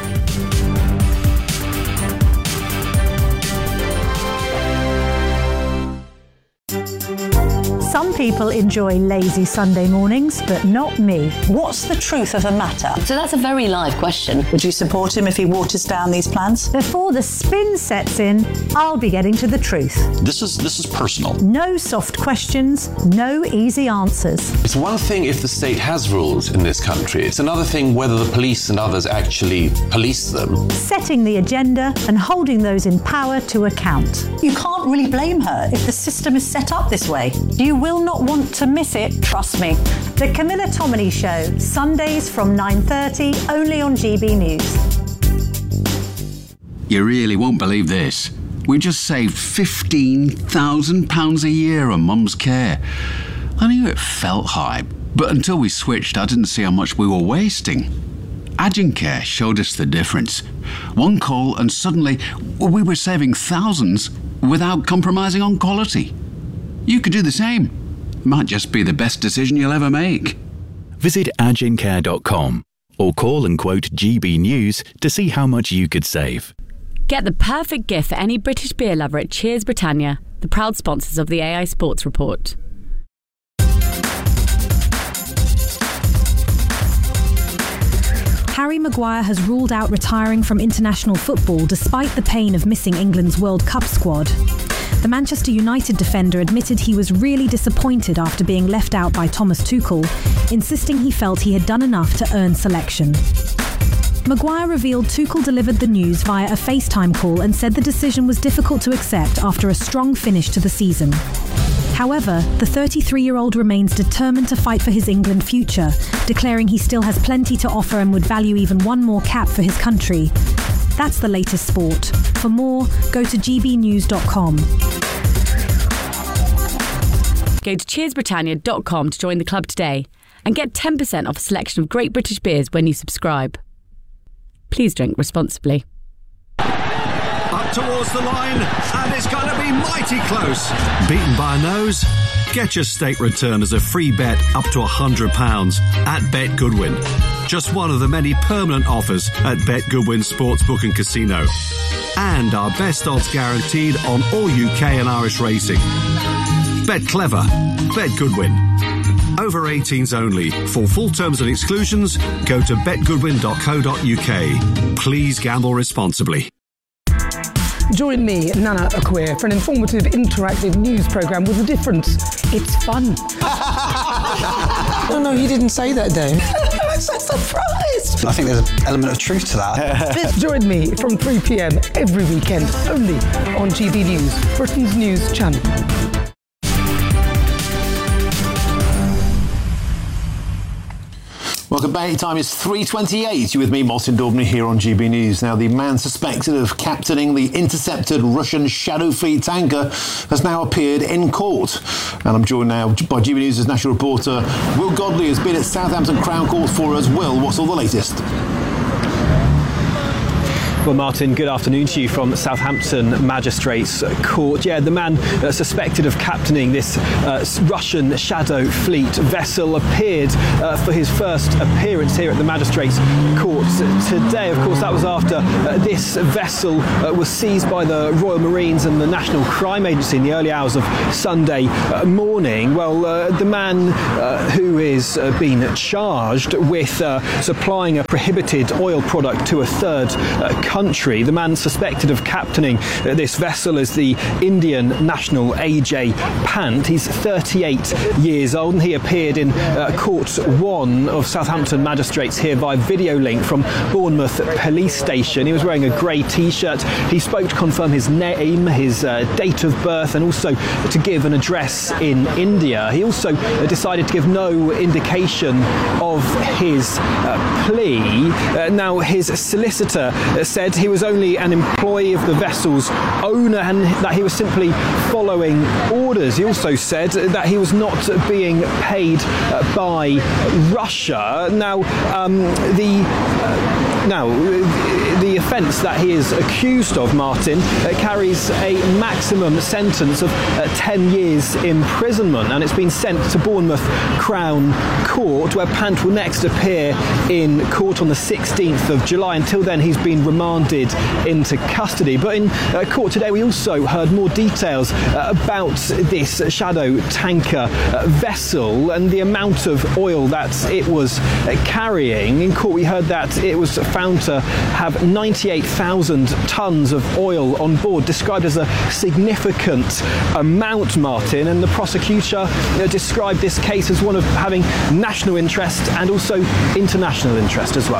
S5: Some people enjoy lazy Sunday mornings, but not me.
S7: What's the truth of the matter? So that's a very live question. Would you support him if he waters down these plans?
S5: Before the spin sets in, I'll be getting to the truth.
S8: This is this is personal.
S5: No soft questions, no easy answers.
S8: It's one thing if the state has rules in this country. It's another thing whether the police and others actually police them.
S5: Setting the agenda and holding those in power to account.
S7: You can't really blame her if the system is set up this way.
S5: You will not want to miss it, trust me. The Camilla Tominey Show, Sundays from nine thirty, only on G B News.
S24: You really won't believe this. We just saved fifteen thousand pounds a year on Mum's care. I knew it felt high, but until we switched, I didn't see how much we were wasting. Agincare showed us the difference. One call and suddenly we were saving thousands without compromising on quality. You could do the same. Might just be the best decision you'll ever make.
S25: Visit agincare dot com or call and quote G B News to see how much you could save.
S26: Get the perfect gift for any British beer lover at Cheers Britannia, the proud sponsors of the A I Sports Report.
S27: Harry Maguire has ruled out retiring from international football despite the pain of missing England's World Cup squad. The Manchester United defender admitted he was really disappointed after being left out by Thomas Tuchel, insisting he felt he had done enough to earn selection. Maguire revealed Tuchel delivered the news via a FaceTime call and said the decision was difficult to accept after a strong finish to the season. However, the thirty-three-year-old remains determined to fight for his England future, declaring he still has plenty to offer and would value even one more cap for his country. That's the latest sport. For more, go to g b news dot com.
S26: Go to cheers britannia dot com to join the club today and get ten percent off a selection of great British beers when you subscribe. Please drink responsibly.
S10: Up towards the line, and it's going to be mighty close. Beaten by a nose? Get your state return as a free bet up to one hundred pounds at Bet Goodwin. Just one of the many permanent offers at Bet Goodwin Sportsbook and Casino. And our best odds guaranteed on all U K and Irish racing. Bet clever. Bet Goodwin. Over eighteens only. For full terms and exclusions, go to bet goodwin dot co dot U K. Please gamble responsibly.
S1: Join me, Nana Akwe, for an informative, interactive news programme with a difference. It's fun.
S9: No, no, you didn't say that, Dave.
S1: I'm so surprised.
S9: I think there's an element of truth to that.
S1: Join me from three p.m. every weekend, only on G B News, Britain's news channel.
S19: Welcome back. Time is three twenty-eight. You're with me, Martin Daubney, here on G B News. Now, the man suspected of captaining the intercepted Russian Shadow Fleet tanker has now appeared in court. And I'm joined now by G B News' national reporter, Will Godley, has been at Southampton Crown Court for us. Will, what's all the latest?
S11: Well, Martin, good afternoon to you from Southampton Magistrates Court. Yeah, the man uh, suspected of captaining this uh, Russian Shadow Fleet vessel appeared uh, for his first appearance here at the Magistrates Court today. Of course, that was after uh, this vessel uh, was seized by the Royal Marines and the National Crime Agency in the early hours of Sunday uh, morning. Well, uh, the man uh, who is uh, being charged with uh, supplying a prohibited oil product to a third uh, country Country. The man suspected of captaining uh, this vessel is the Indian national A J Pant. He's thirty-eight years old and he appeared in uh, Court one of Southampton Magistrates here by video link from Bournemouth Police Station. He was wearing a grey t-shirt. He spoke to confirm his name, his uh, date of birth and also to give an address in India. He also uh, decided to give no indication of his uh, plea. Uh, now, his solicitor uh, said he was only an employee of the vessel's owner and that he was simply following orders. He also said that he was not being paid uh, by Russia. Now, um, the uh, now the offence that he is accused of, Martin, uh, carries a maximum sentence of uh, ten years imprisonment, and it's been sent to Bournemouth Crown Court, where Pant will next appear in court on the sixteenth of July. Until then, he's been remanded into custody. But in uh, court today, we also heard more details uh, about this Shadow tanker uh, vessel and the amount of oil that it was uh, carrying. In court, we heard that it was found to have ninety-eight thousand tonnes of oil on board, described as a significant amount, Martin, and the prosecutor uh, described this case as one of having national interest and also international interest as well.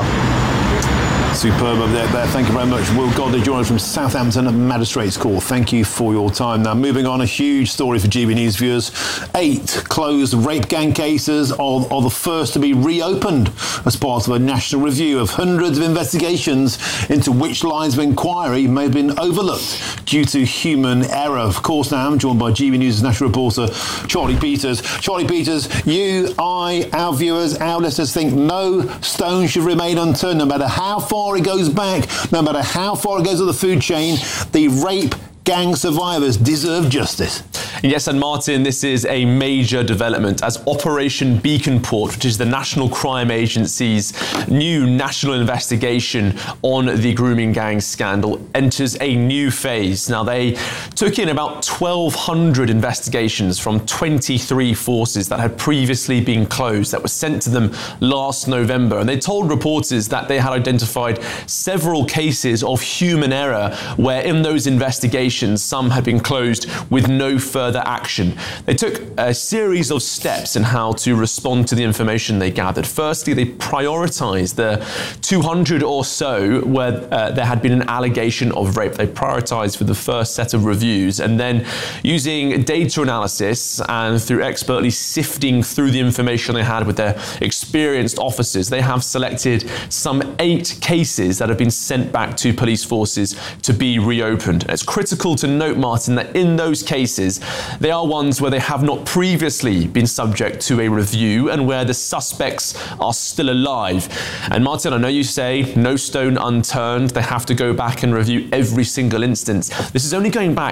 S19: Superb over there, there. Thank you very much. Will Godley joining us from Southampton Magistrates Court. Thank you for your time. Now, moving on, a huge story for G B News viewers. Eight closed rape gang cases are, are the first to be reopened as part of a national review of hundreds of investigations into which lines of inquiry may have been overlooked due to human error. Of course, now I'm joined by G B News' national reporter, Charlie Peters. Charlie Peters, you, I, our viewers, our listeners think no stone should remain unturned, no matter how far it goes back, no matter how far it goes up the food chain. The rape gang survivors deserve justice.
S15: Yes, and Martin, this is a major development as Operation Beacon Port, which is the National Crime Agency's new national investigation on the grooming gang scandal, enters a new phase. Now, they took in about twelve hundred investigations from twenty-three forces that had previously been closed, that were sent to them last November. And they told reporters that they had identified several cases of human error where in those investigations, some had been closed with no further action. They took a series of steps in how to respond to the information they gathered. Firstly, they prioritised the two hundred or so where uh, there had been an allegation of rape. They prioritised for the first set of reviews, and then using data analysis and through expertly sifting through the information they had with their experienced officers, they have selected some eight cases that have been sent back to police forces to be reopened. And it's critical to note, Martin, that in those cases, they are ones where they have not previously been subject to a review and where the suspects are still alive. And Martin, I know you say no stone unturned. They have to go back and review every single instance. This is only going back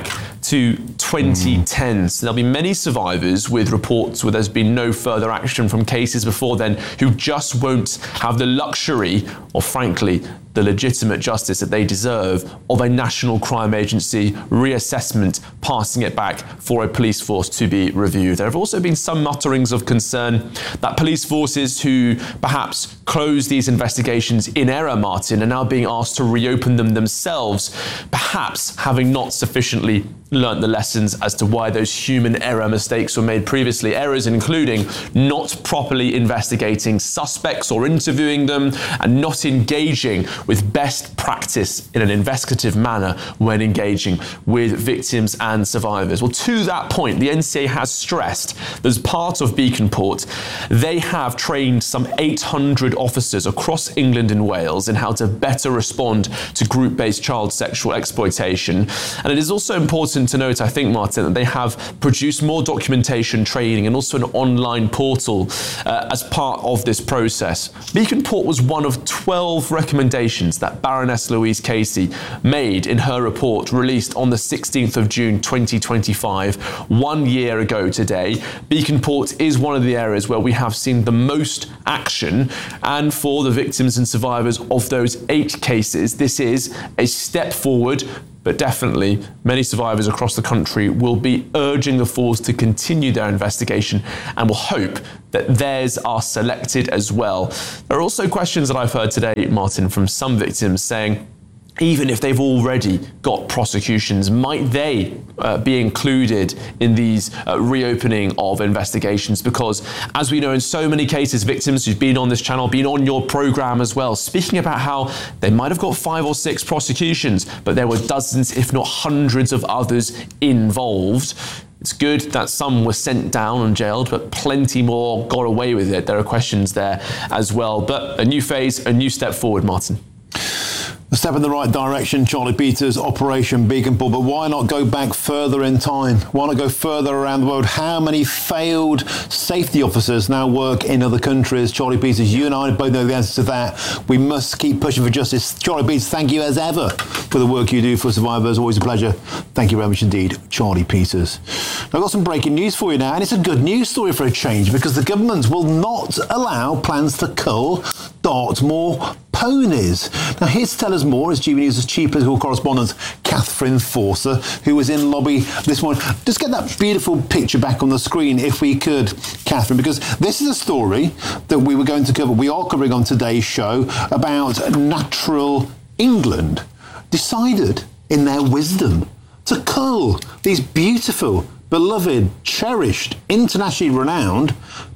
S12: to twenty ten. So there'll be many survivors with reports where there's been no further action from cases before then who just won't have the luxury, or frankly, the legitimate justice that they deserve, of a national crime agency reassessment, passing it back for a police force to be reviewed. There have also been some mutterings of concern that police forces who perhaps closed these investigations in error, Martin, are now being asked to reopen them themselves, perhaps having not sufficiently learnt the lessons as to why those human error mistakes were made previously. Errors including not properly investigating suspects or interviewing them, and not engaging with best practice in an investigative manner when engaging with victims and survivors. Well, to that point, the N C A has stressed that as part of Beacon Port, they have trained some eight hundred officers across England and Wales in how to better respond to group-based child sexual exploitation. And it is also important to note, I think, Martin, that they have produced more documentation training and also an online portal uh, as part of this process. Beacon Port was one of twelve recommendations that Baroness Louise Casey made in her report released on the sixteenth of June twenty twenty-five, one year ago today. Beacon Port is one of the areas where we have seen the most action, and for the victims and survivors of those eight cases, this is a step forward. But definitely, many survivors across the country will be urging the force to continue their investigation and will hope that theirs are selected as well. There are also questions that I've heard today, Martin, from some victims saying, even if they've already got prosecutions, might they uh, be included in these uh, reopening of investigations? Because, as we know, in so many cases, victims who've been on this channel, been on your programme as well, speaking about how they might have got five or six prosecutions, but there were dozens, if not hundreds of others involved. It's good that some were sent down and jailed, but plenty more got away with it. There are questions there as well. But a new phase, a new step forward, Martin.
S19: A step in the right direction, Charlie Peters, Operation Beacon Port, but why not go back further in time? Why not go further around the world? How many failed safety officers now work in other countries? Charlie Peters, you and I both know the answer to that. We must keep pushing for justice. Charlie Peters, thank you as ever for the work you do for survivors. Always a pleasure. Thank you very much indeed, Charlie Peters. Now, I've got some breaking news for you now, and it's a good news story for a change, because the government will not allow plans to cull Dartmoor ponies. Now, here to tell us more is G B News' chief political correspondent, Catherine Forster, who was in lobby this morning. Just get that beautiful picture back on the screen, if we could, Catherine, because this is a story that we were going to cover, we are covering on today's show, about Natural England decided, in their wisdom, to cull these beautiful, beloved, cherished, internationally renowned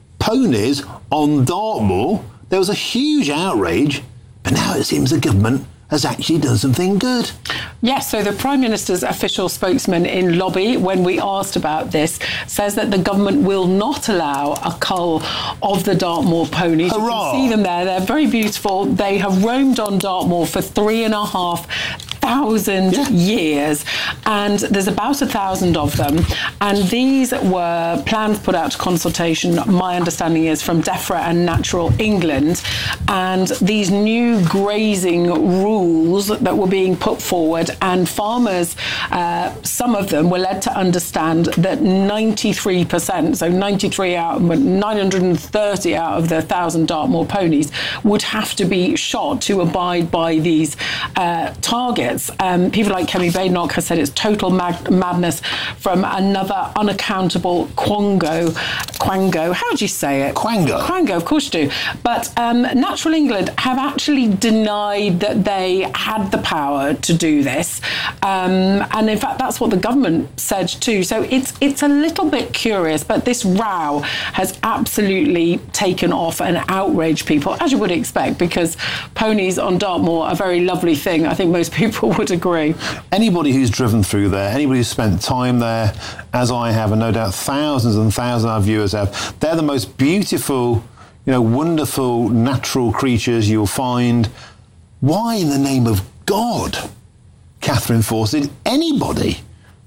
S19: ponies on Dartmoor. There was a huge outrage, but now it seems the government has actually done something good.
S4: Yes, so the Prime Minister's official spokesman in lobby, when we asked about this, says that the government will not allow a cull of the Dartmoor ponies.
S19: Hurrah!
S4: You can see them there. They're very beautiful. They have roamed on Dartmoor for three and a half thousand yeah. years, and there's about a thousand of them, and these were plans put out to consultation, my understanding is, from DEFRA and Natural England, and these new grazing rules that were being put forward, and farmers, uh, some of them were led to understand that ninety-three percent, so ninety-three out, nine hundred thirty out of the one thousand Dartmoor ponies would have to be shot to abide by these uh, targets. Um, people like Kemi Badenoch has said it's total mag- madness from another unaccountable Quango. Quango, how do you say it?
S19: Quango.
S4: Quango, of course you do. But um, Natural England have actually denied that they had the power to do this. Um, and in fact, that's what the government said too. So it's it's a little bit curious, but this row has absolutely taken off and outraged people, as you would expect, because ponies on Dartmoor are a very lovely thing. I think most people would agree.
S19: Anybody who's driven through there, anybody who's spent time there, as I have, and no doubt thousands and thousands of our viewers have, they're the most beautiful, you know, wonderful natural creatures you'll find. Why in the name of God, Catherine Forster, did anybody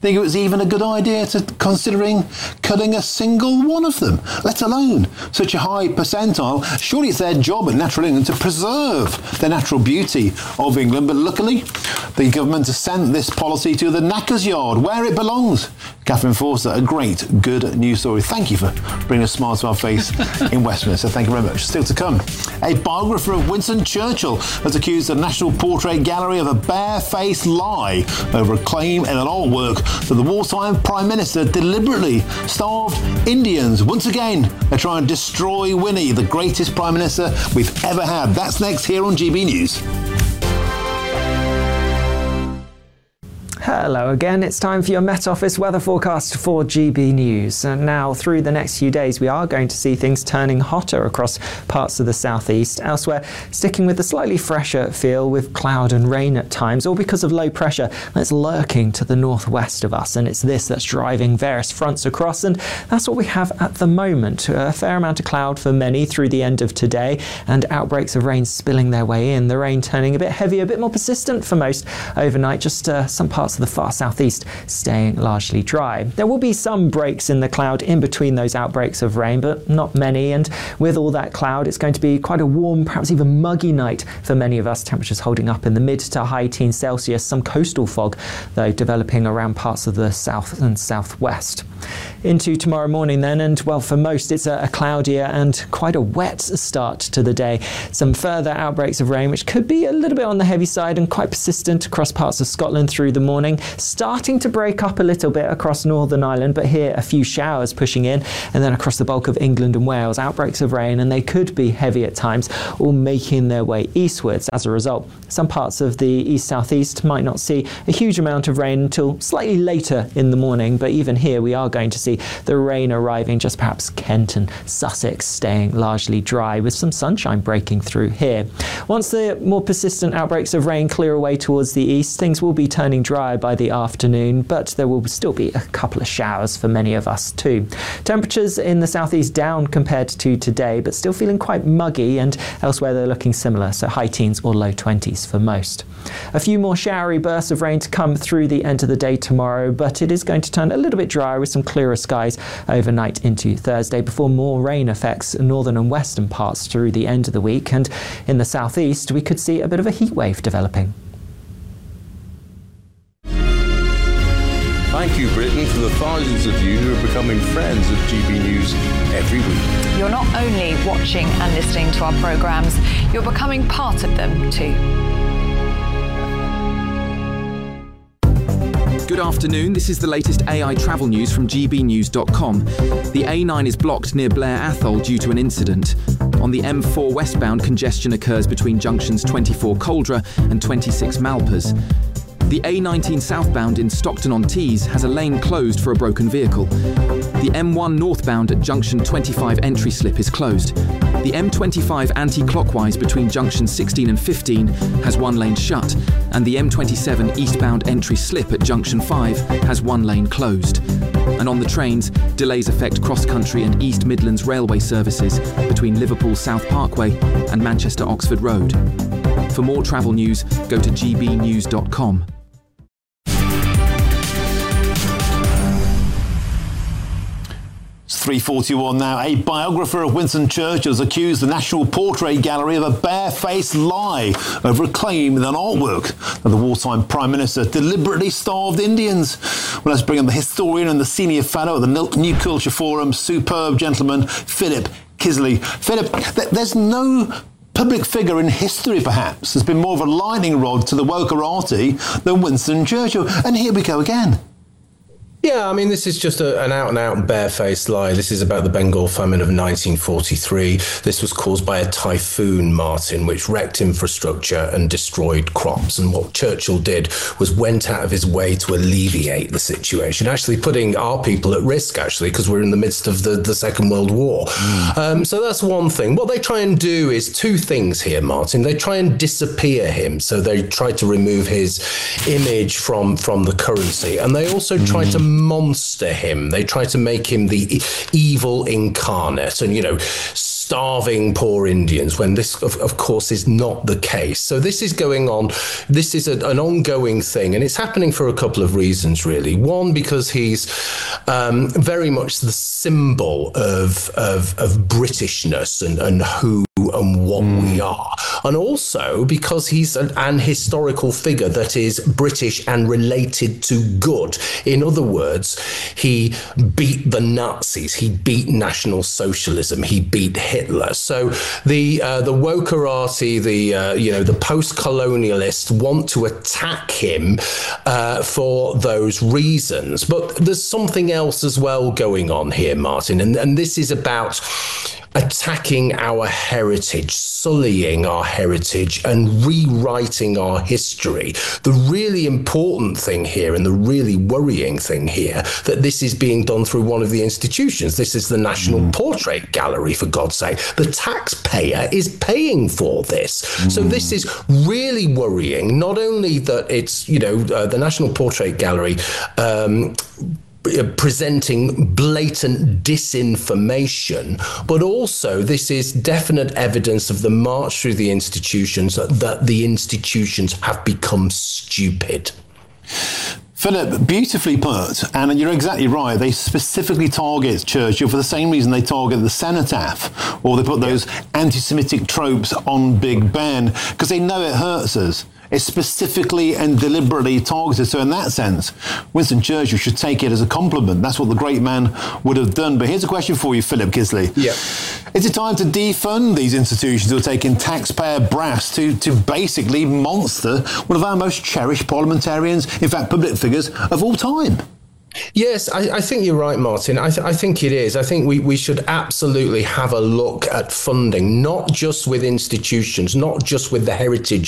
S19: think it was even a good idea to considering cutting a single one of them, let alone such a high percentile. Surely it's their job at Natural England to preserve the natural beauty of England, but luckily the government has sent this policy to the knackers yard where it belongs. Catherine Forster, a great, good news story. Thank you for bringing a smile to our face in Westminster. Thank you very much. Still to come, a biographer of Winston Churchill has accused the National Portrait Gallery of a barefaced lie over a claim in an artwork that the wartime Prime Minister deliberately starved Indians. Once again, they're trying to destroy Winnie, the greatest Prime Minister we've ever had. That's next here on G B News.
S13: Hello again, it's time for your Met Office weather forecast for G B News. And now, through the next few days, we are going to see things turning hotter across parts of the southeast. Elsewhere, sticking with the slightly fresher feel with cloud and rain at times, all because of low pressure that's lurking to the northwest of us. And it's this that's driving various fronts across, and that's what we have at the moment. A fair amount of cloud for many through the end of today, and outbreaks of rain spilling their way in. The rain turning a bit heavier, a bit more persistent for most overnight, just uh, some parts of the far southeast staying largely dry. There will be some breaks in the cloud in between those outbreaks of rain, but not many, and with all that cloud it's going to be quite a warm, perhaps even muggy night for many of us. Temperatures holding up in the mid to high teens Celsius, some coastal fog though developing around parts of the south and southwest. Into tomorrow morning then, and well, for most it's a, a cloudier and quite a wet start to the day. Some further outbreaks of rain which could be a little bit on the heavy side and quite persistent across parts of Scotland through the morning, starting to break up a little bit across Northern Ireland, but here a few showers pushing in, and then across the bulk of England and Wales, outbreaks of rain, and they could be heavy at times, all making their way eastwards. As a result, some parts of the east-southeast might not see a huge amount of rain until slightly later in the morning, but even here we are going to see the rain arriving, just perhaps Kent and Sussex staying largely dry with some sunshine breaking through here. Once the more persistent outbreaks of rain clear away towards the east, things will be turning dry by the afternoon, but there will still be a couple of showers for many of us too. Temperatures in the southeast down compared to today, but still feeling quite muggy, and elsewhere they're looking similar, so high teens or low twenties for most. A few more showery bursts of rain to come through the end of the day tomorrow, but it is going to turn a little bit drier with some clearer skies overnight into Thursday before more rain affects northern and western parts through the end of the week, and in the southeast we could see a bit of a heat wave developing.
S14: Thank you, Britain, for the thousands of you who are becoming friends of G B News every week.
S16: You're not only watching and listening to our programmes, you're becoming part of them too.
S17: Good afternoon, this is the latest A I travel news from G B news dot com. The A nine is blocked near Blair Athol due to an incident. On the M four westbound, congestion occurs between junctions twenty-four Coldra and twenty-six Malpas. The A nineteen southbound in Stockton-on-Tees has a lane closed for a broken vehicle. The M one northbound at junction twenty-five entry slip is closed. The M twenty-five anti-clockwise between junction sixteen and fifteen has one lane shut, and the M twenty-seven eastbound entry slip at junction five has one lane closed. And on the trains, delays affect cross-country and East Midlands railway services between Liverpool South Parkway and Manchester Oxford Road. For more travel news, go to G B news dot com.
S19: three forty-one now. A biographer of Winston Churchill has accused the National Portrait Gallery of a barefaced lie over a claim in an artwork that the wartime Prime Minister deliberately starved Indians. Well, let's bring in the historian and the senior fellow at the New Culture Forum, superb gentleman, Philip Kisley. Philip, there's no public figure in history, perhaps, has been more of a lightning rod to the wokerati than Winston Churchill. And here we go again.
S18: Yeah, I mean, this is just a, an out-and-out barefaced lie. This is about the Bengal famine of nineteen forty-three. This was caused by a typhoon, Martin, which wrecked infrastructure and destroyed crops. And what Churchill did was went out of his way to alleviate the situation, actually putting our people at risk, actually, because we're in the midst of the, the Second World War. Mm. Um, so that's one thing. What they try and do is two things here, Martin. They try and disappear him. So they try to remove his image from, from the currency. And they also mm. try to monster him. They try to make him the e- evil incarnate and, you know, starving poor Indians, when this, of, of course, is not the case. So this is going on. This is a, an ongoing thing, and it's happening for a couple of reasons, really. One, because he's um, very much the symbol of, of, of Britishness and, and who and what mm. we are. And also because he's an, an historical figure that is British and related to good. In other words, he beat the Nazis, he beat National Socialism, he beat Hitler. So the uh, the wokerati, the uh, you know the post-colonialists want to attack him uh, for those reasons. But there's something else as well going on here, Martin, and, and this is about attacking our heritage, sullying our heritage, and rewriting our history. The really important thing here, and the really worrying thing here, that this is being done through one of the institutions. This is the National mm. Portrait Gallery, for God's sake. The taxpayer is paying for this. Mm. So this is really worrying. Not only that it's, you know, uh, the National Portrait Gallery um, presenting blatant disinformation, but also this is definite evidence of the march through the institutions, that, that the institutions have become stupid.
S19: Philip, beautifully put, and you're exactly right. They specifically target Churchill for the same reason they target the cenotaph, or they put those yeah. anti-Semitic tropes on Big Ben, because they know it hurts us. It's specifically and deliberately targeted. So in that sense, Winston Churchill should take it as a compliment. That's what the great man would have done. But here's a question for you, Philip Gisley.
S18: Yeah.
S19: Is it time to defund these institutions who are taking taxpayer brass to, to basically monster one of our most cherished parliamentarians, in fact, public figures of all time?
S18: Yes, I, I think you're right, Martin. I, th- I think it is. I think we, we should absolutely have a look at funding, not just with institutions, not just with the heritage